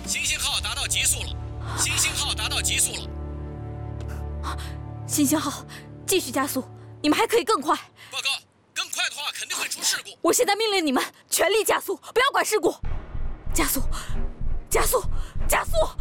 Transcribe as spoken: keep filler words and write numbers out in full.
星星号达到极速了，星星号达到极速了。 星星号，继续加速，你们还可以更快。 报告，更快的话肯定会出事故。 我现在命令你们全力加速，不要管事故。加速，加速，加速！